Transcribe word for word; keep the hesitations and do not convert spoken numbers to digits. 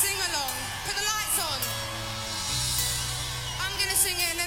sing along. Put the lights on. I'm going to sing it and